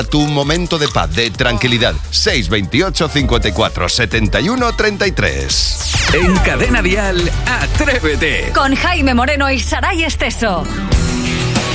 Tu momento de paz, de tranquilidad. 628 54 71 33. En Cadena Dial, Atrévete. Con Jaime Moreno y Saray Esteso.